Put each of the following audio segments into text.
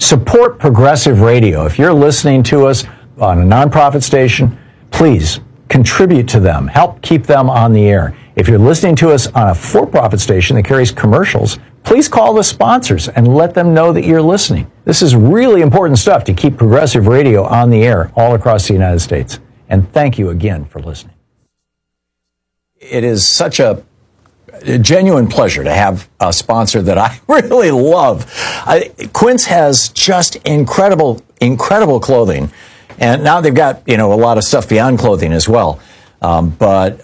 Support Progressive Radio. If you're listening to us on a nonprofit station, please contribute to them. Help keep them on the air. If you're listening to us on a for-profit station that carries commercials, please call the sponsors and let them know that you're listening. This is really important stuff to keep Progressive Radio on the air all across the United States. And thank you again for listening. It is such a genuine pleasure to have a sponsor that I really love. Quince has just incredible clothing. And now they've got, a lot of stuff beyond clothing as well. But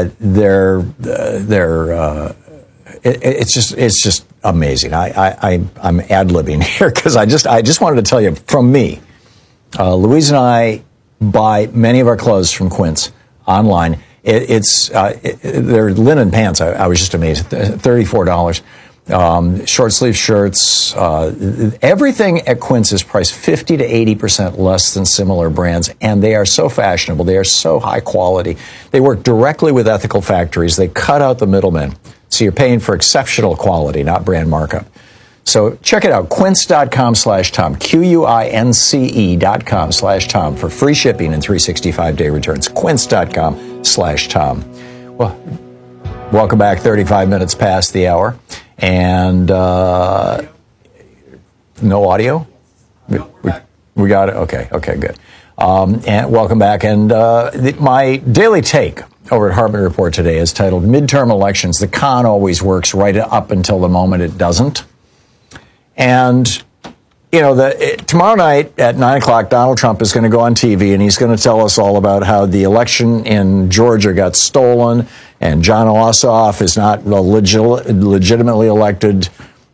it's just amazing. I'm ad-libbing here because I just wanted to tell you from me, Louise and I buy many of our clothes from Quince online. They're linen pants. I was just amazed. $34. Short sleeve shirts. Everything at Quince is priced 50 to 80% less than similar brands, and they are so fashionable. They are so high quality. They work directly with ethical factories. They cut out the middlemen, so you're paying for exceptional quality, not brand markup. So check it out, quince.com/Tom, QUINCE.com/Tom for free shipping and 365-day returns. Quince.com/Tom. Well, welcome back. 35 minutes past the hour. And no audio? We got it? Okay, good. And welcome back. And my daily take over at Hartman Report today is titled Midterm Elections. The con always works right up until the moment it doesn't. And, tomorrow night at 9 o'clock, Donald Trump is going to go on TV and he's going to tell us all about how the election in Georgia got stolen and John Ossoff is not a legitimately elected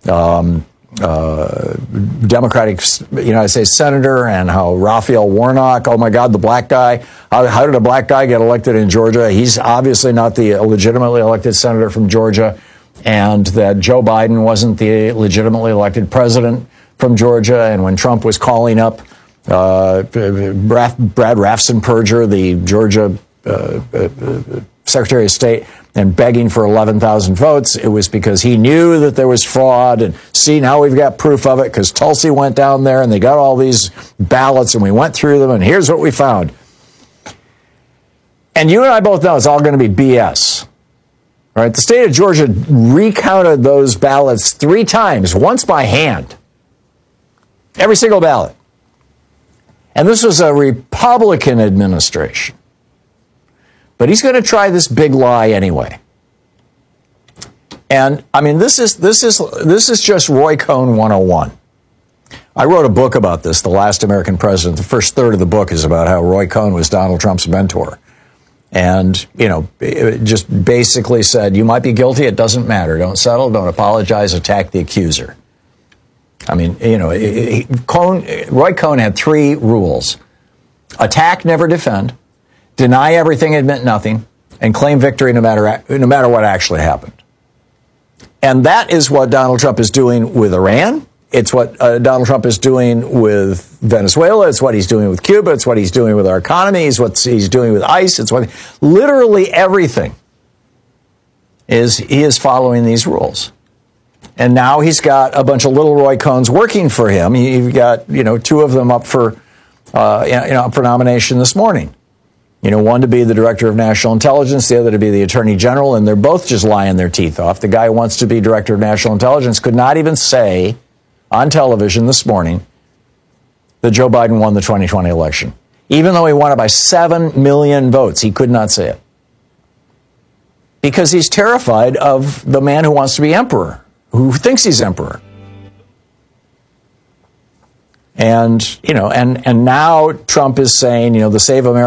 Democratic United States Senator, and how Raphael Warnock, oh my God, the black guy, how did a black guy get elected in Georgia? He's obviously not the legitimately elected senator from Georgia, and that Joe Biden wasn't the legitimately elected president from Georgia. And when Trump was calling up Brad Raffensperger, the Georgia Secretary of State, and begging for 11,000 votes, it was because he knew that there was fraud. And see, now we've got proof of it because Tulsi went down there and they got all these ballots and we went through them and here's what we found. And you and I both know it's all going to be BS. Right? The state of Georgia recounted those ballots 3 times, once by hand. Every single ballot. And this was a Republican administration. But he's going to try this big lie anyway. And I mean, this is just Roy Cohn 101. I wrote a book about this, The Last American President. The first third of the book is about how Roy Cohn was Donald Trump's mentor. And, it just basically said, you might be guilty, it doesn't matter. Don't settle, don't apologize, attack the accuser. I mean, Roy Cohn had 3 rules. Attack, never defend. Deny everything, admit nothing. And claim victory no matter what actually happened. And that is what Donald Trump is doing with Iran. It's what Donald Trump is doing with Venezuela. It's what he's doing with Cuba. It's what he's doing with our economy. It's what he's doing with ICE. It's what literally everything he is following these rules. And now he's got a bunch of little Roy Cohns working for him. You've got 2 of them up for nomination this morning. One to be the director of national intelligence, the other to be the attorney general, and they're both just lying their teeth off. The guy who wants to be director of national intelligence could not even say on television this morning that Joe Biden won the 2020 election. Even though he won it by 7 million votes, he could not say it. Because he's terrified of the man who wants to be emperor, who thinks he's emperor. And, and now Trump is saying, the Save America